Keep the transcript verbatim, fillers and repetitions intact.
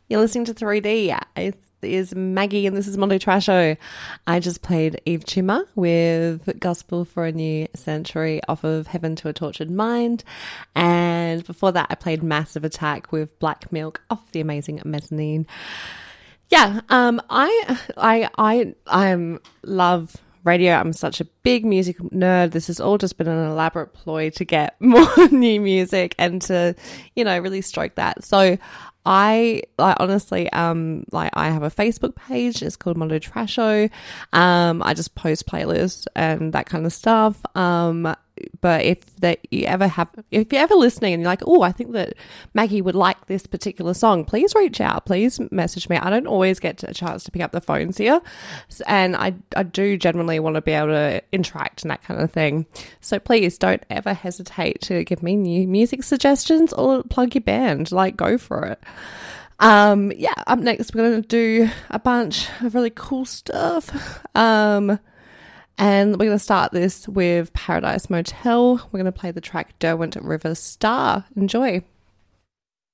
You're listening to three D. It is Maggie and this is Mondo Trasho. I just played Eve Chima with Gospel for a New Century off of Heaven to a Tortured Mind. And before that, I played Massive Attack with Black Milk off the amazing Mezzanine. Yeah, um, I, I, I, I love radio. I'm such a big music nerd. This has all just been an elaborate ploy to get more new music and to, you know, really stroke that. So I like honestly, um, like I have a Facebook page. It's called Mondo Trasho. Um, I just post playlists and that kind of stuff. Um, but if that you ever have, if you're ever listening and you're like, oh, I think that Maggie would like this particular song, please reach out. Please message me. I don't always get a chance to pick up the phones here, and I I do generally want to be able to interact and that kind of thing. So please don't ever hesitate to give me new music suggestions or plug your band. Like, go for it. Um, yeah. Up next, we're going to do a bunch of really cool stuff. Um. And we're going to start this with Paradise Motel. We're going to play the track Derwent River Star. Enjoy.